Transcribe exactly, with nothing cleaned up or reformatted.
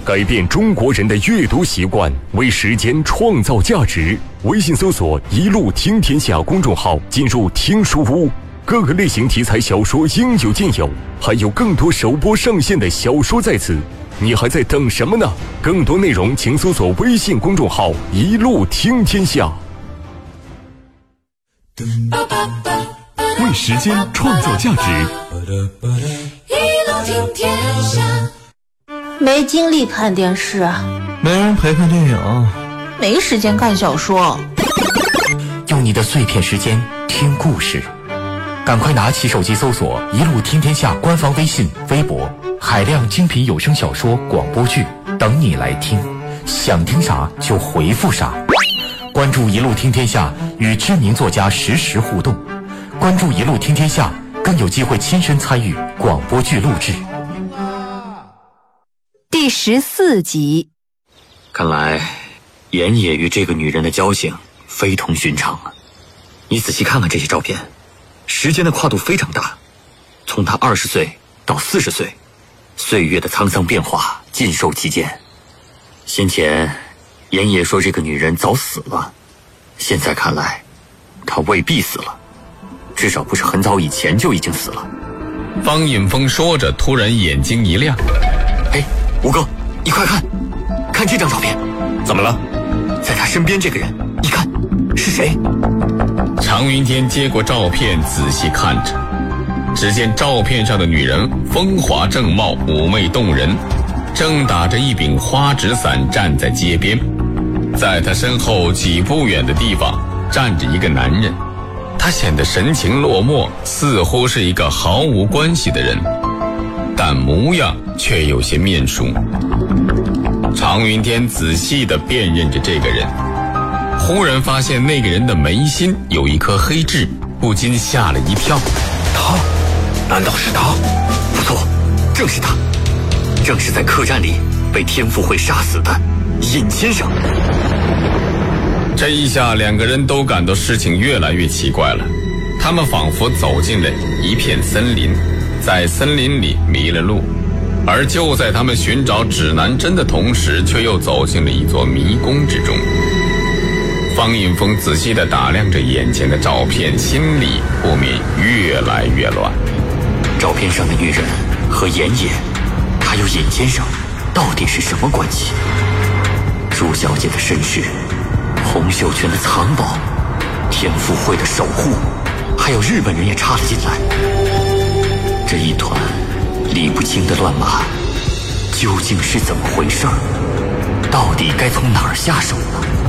改变中国人的阅读习惯，为时间创造价值。微信搜索“一路听天下”公众号，进入听书屋，各个类型题材小说应有尽有，还有更多首播上线的小说在此。你还在等什么呢？更多内容请搜索微信公众号“一路听天下”。 为时间创造价值， 一路听天下。 没精力看电视， 没人陪看电影， 没时间看小说。 用你的碎片时间听故事，赶快拿起手机搜索“一路听天下”官方微信、微博，海量精品有声小说、广播剧等你来听，想听啥就回复啥。关注“一路听天下”，与知名作家实时互动。关注“一路听天下”，更有机会亲身参与广播剧录制。 第十四集。 看来岩野与这个女人的交情非同寻常啊！你仔细看看这些照片，时间的跨度非常大，从她二十岁到四十岁，岁月的沧桑变化尽收其间。先前岩野说这个女人早死了，现在看来她未必死了，至少不是很早以前就已经死了。 方引风说着，突然眼睛一亮： 哎，吴哥，你快看，看这张照片。 怎么了？ 在他身边这个人，你看是谁？ 常云天接过照片仔细看着，只见照片上的女人风华正茂，妩媚动人，正打着一柄花纸伞站在街边。在她身后几步远的地方站着一个男人，他显得神情落寞，似乎是一个毫无关系的人，但模样却有些面熟。常云天仔细地辨认着这个人，忽然发现那个人的眉心有一颗黑痣，不禁吓了一跳。 他？难道是他？不错，正是他，正是在客栈里被天赋会杀死的尹先生。 这一下两个人都感到事情越来越奇怪了，他们仿佛走进了一片森林，在森林里迷了路，而就在他们寻找指南针的同时，却又走进了一座迷宫之中。方引风仔细地打量着眼前的照片，心里不免越来越乱。 照片上的女人和岩野还有尹先生到底是什么关系？朱小姐的身世，洪秀全的藏宝，天赋会的守护，还有日本人也插了进来。这一团理不清的乱麻究竟是怎么回事？到底该从哪儿下手呢？